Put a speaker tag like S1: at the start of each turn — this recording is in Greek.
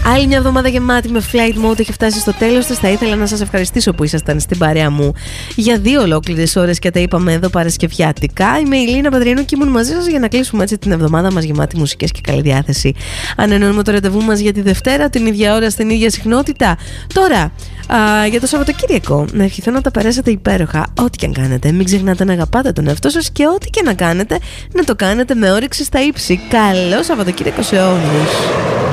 S1: Άλλη μια εβδομάδα γεμάτη με flight mode έχει φτάσει στο τέλος της. Θα ήθελα να σας ευχαριστήσω που ήσασταν στην παρέα μου για 2 ολόκληρες ώρες και τα είπαμε εδώ παρασκευιάτικα. Είμαι η Λίνα Παντριανού και ήμουν μαζί σας για να κλείσουμε έτσι την εβδομάδα μας γεμάτη μουσικές και καλή διάθεση. Ανανεώνουμε το ραντεβού μας για τη Δευτέρα, την ίδια ώρα, στην ίδια συχνότητα. Τώρα, για το Σαββατοκύριακο, να ευχηθώ να τα περάσετε υπέροχα. Ό,τι και αν κάνετε, μην ξεχνάτε να αγαπάτε τον εαυτό σας και ό,τι και να κάνετε, να το κάνετε με όρεξη στα ύψη. Καλό Σαββατοκύριακο σε όλους.